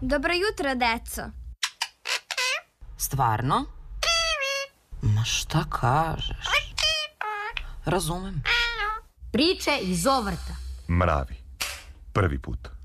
Dobro jutro, deco. Stvarno? Ma šta kažeš? Razumem. Priče iz Ovrta. Mravi. Prvi put.